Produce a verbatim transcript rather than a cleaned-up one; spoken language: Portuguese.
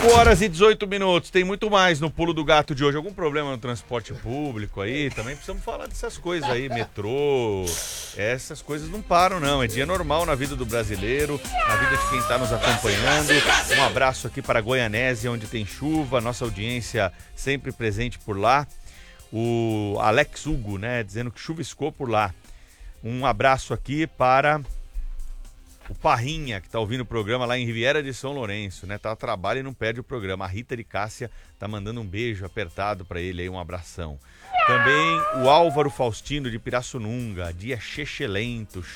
horas e dezoito minutos, tem muito mais no Pulo do Gato de hoje. Algum problema no transporte público aí? Também precisamos falar dessas coisas aí, metrô, essas coisas não param não, é dia normal na vida do brasileiro, na vida de quem está nos acompanhando. Um abraço aqui para Goianésia, onde tem chuva, nossa audiência sempre presente por lá. O Alex Hugo, né, dizendo que chuviscou por lá. Um abraço aqui para o Parrinha, que tá ouvindo o programa lá em Riviera de São Lourenço, né? Tá a trabalho e não perde o programa. A Rita de Cássia tá mandando um beijo apertado para ele aí, um abração. Também o Álvaro Faustino de Pirassununga, dia chechelento,